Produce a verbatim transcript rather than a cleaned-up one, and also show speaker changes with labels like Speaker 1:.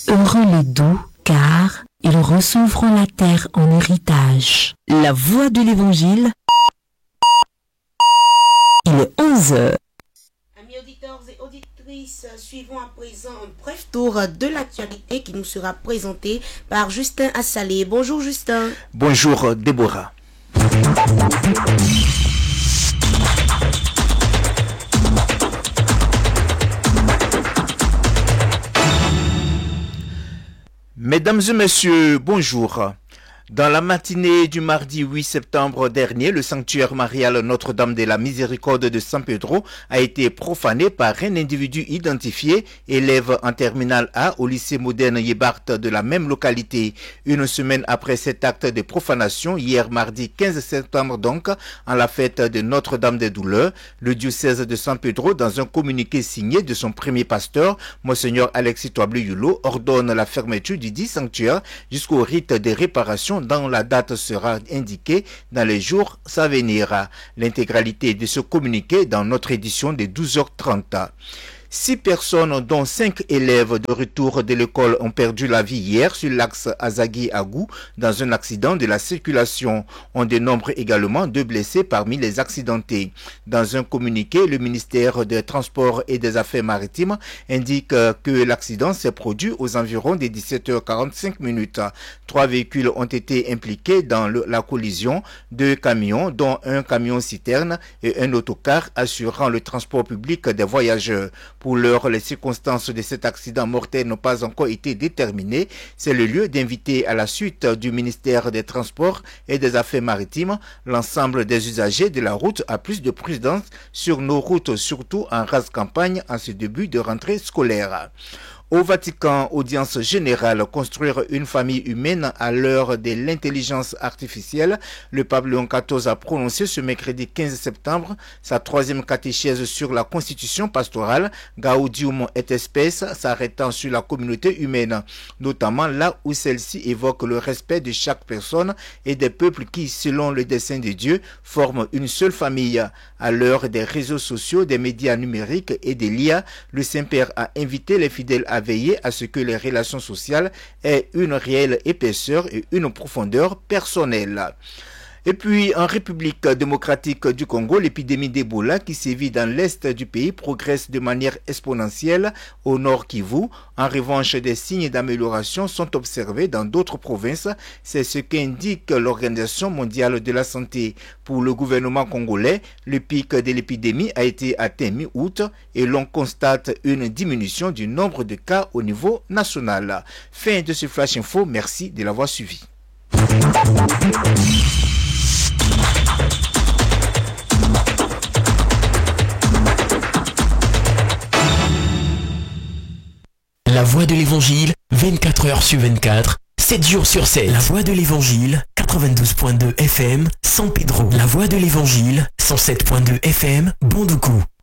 Speaker 1: Heureux les doux, car ils recevront la terre en héritage. La voix de l'Évangile, il est onze heures.
Speaker 2: Amis auditeurs et auditrices, suivons à présent un bref tour de l'actualité qui nous sera présenté par Justin Assalé. Bonjour Justin.
Speaker 3: Bonjour Déborah. Mesdames et messieurs, bonjour. Dans la matinée du mardi huit septembre dernier, le sanctuaire marial Notre-Dame de la Miséricorde de San Pedro a été profané par un individu identifié, élève en terminale A au lycée moderne Yébart de la même localité. Une semaine après cet acte de profanation, hier mardi quinze septembre donc, en la fête de Notre-Dame des Douleurs, le diocèse de San Pedro, dans un communiqué signé de son premier pasteur, Monseigneur Alexis Toablé-Yulo, ordonne la fermeture du dit sanctuaire jusqu'au rite de réparation dont la date sera indiquée dans les jours à venir. L'intégralité de ce communiqué dans notre édition de douze heures trente. Six personnes, dont cinq élèves de retour de l'école, ont perdu la vie hier sur l'axe Azagui-Agou dans un accident de la circulation. On dénombre également deux blessés parmi les accidentés. Dans un communiqué, le ministère des Transports et des Affaires maritimes indique que l'accident s'est produit aux environs des dix-sept heures quarante-cinq minutes. Trois véhicules ont été impliqués dans le, la collision, deux camions, dont un camion-citerne et un autocar assurant le transport public des voyageurs. Pour l'heure, les circonstances de cet accident mortel n'ont pas encore été déterminées. C'est le lieu d'inviter à la suite du ministère des Transports et des Affaires maritimes l'ensemble des usagers de la route à plus de prudence sur nos routes, surtout en rase campagne en ce début de rentrée scolaire. Au Vatican, audience générale, construire une famille humaine à l'heure de l'intelligence artificielle. Le pape Léon quatorze a prononcé ce mercredi quinze septembre sa troisième catéchèse sur la constitution pastorale Gaudium et Spes, s'arrêtant sur la communauté humaine, notamment là où celle-ci évoque le respect de chaque personne et des peuples qui, selon le dessein de Dieu, forment une seule famille. À l'heure des réseaux sociaux, des médias numériques et des l'I A, le Saint-Père a invité les fidèles à veiller à ce que les relations sociales aient une réelle épaisseur et une profondeur personnelle. Et puis, en République démocratique du Congo, l'épidémie d'Ebola qui sévit dans l'est du pays progresse de manière exponentielle au nord Kivu. En revanche, des signes d'amélioration sont observés dans d'autres provinces. C'est ce qu'indique l'Organisation mondiale de la santé. Pour le gouvernement congolais, le pic de l'épidémie a été atteint mi-août et l'on constate une diminution du nombre de cas au niveau national. Fin de ce Flash Info. Merci de l'avoir suivi.
Speaker 4: La voix de l'Évangile, vingt-quatre heures sur vingt-quatre, sept jours sur sept. La voix de l'Évangile, quatre-vingt-douze virgule deux F M, San Pedro. La voix de l'Évangile, cent sept virgule deux F M, Bondoukou.